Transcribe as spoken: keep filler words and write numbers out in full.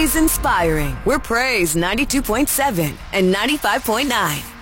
always inspiring. We're Praise ninety-two point seven and ninety-five point nine.